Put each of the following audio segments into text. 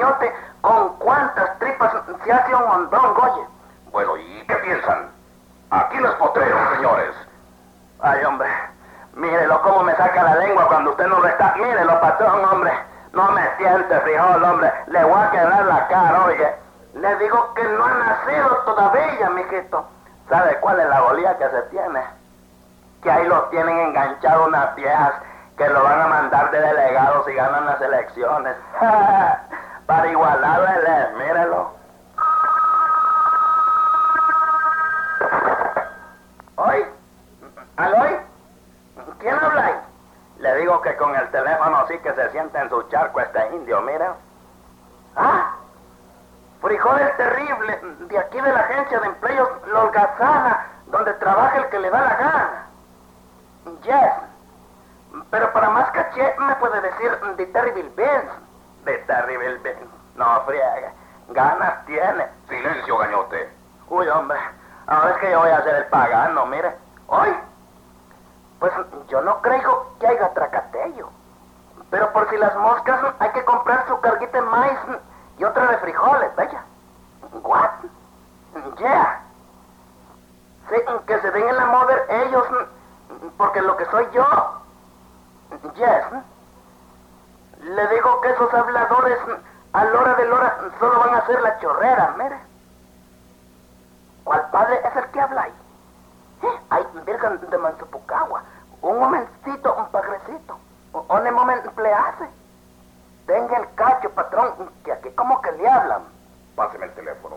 gañote, con cuántas tripas se hace un mondongo, oye. Bueno, ¿y qué piensan? Aquí los potreros, señores. Ay, hombre, mírelo cómo me saca la lengua cuando usted no está. Mírelo, patrón, hombre. No me siente frijol, hombre. Le voy a quebrar la cara, oye. Le digo que no ha nacido todavía, mijito. ¿Sabe cuál es la bolía que se tiene? Que ahí los tienen enganchados unas viejas que lo van a mandar de delegado si ganan las elecciones. Para igualarlo él es, mírelo. ¿Oy? ¿Aloy? ¿Quién habla ahí? Le digo que con el teléfono sí que se siente en su charco este indio, mira. ¡Ah! Frijol es terrible, de aquí de la agencia de empleos Los Gazana, donde trabaja el que le da la gana. Yes. Pero para más caché me puede decir de Terrible Benz. De Terrible Benz. No friega. Ganas tiene. Silencio, gañote. Uy, hombre. Ahora es que yo voy a ser el pagano, mire. Hoy. Pues yo no creo que haya tracatello. Pero por si las moscas hay que comprar su carguita de maíz y otra de frijoles, vaya. What? Yeah. Sí, que se den en la mother ellos, porque lo que soy yo. Yes. Le digo que esos habladores a la hora de la hora solo van a hacer la chorrera, mire. ¿Cuál padre es el que habla ahí? Ay, virgen de Manzupucagua. Un momentito, un pagrecito. ¿Dónde momento emplease? Tenga el cacho, patrón, que aquí como que le hablan. Páseme el teléfono.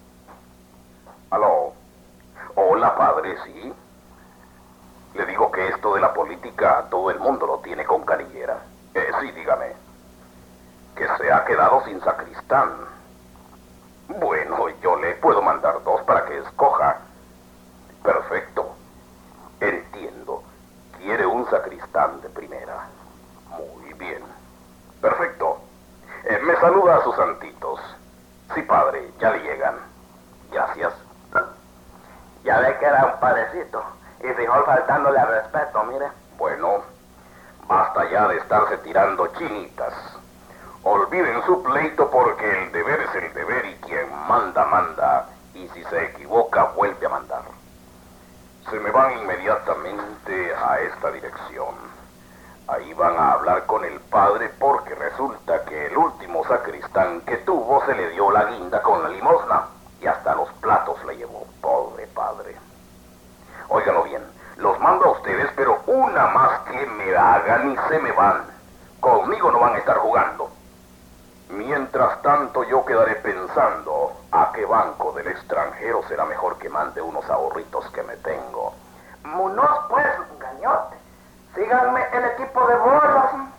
Aló. Hola, padre, ¿sí? Le digo que esto de la política todo el mundo lo tiene con canillera. Sí, dígame. Que se ha quedado sin sacristán. Bueno, yo le puedo mandar dos para que escoja. Perfecto. Entiendo. Quiere un sacristán de primera. Muy bien. Perfecto. Me saluda a sus santitos. Sí, padre, ya le llegan. Gracias. Ya ve que era un padrecito. Y frijol faltándole al respeto, mire. Bueno, basta ya de estarse tirando chinitas. Olviden su pleito porque el deber es el deber y quien manda, manda. Y si se equivoca, vuelve a mandar. Se me van inmediatamente a esta dirección. Ahí van a hablar con el padre porque resulta que el último sacristán que tuvo se le dio la guinda con la limosna. Y hasta los platos le llevó, pobre padre. Óiganlo bien, los mando a ustedes, pero una más que me hagan y se me van. Conmigo no van a estar jugando. Mientras tanto yo quedaré pensando a qué banco del extranjero será mejor que mande unos ahorritos que me tengo. Munoz, pues, gañote. Síganme el equipo de bolas.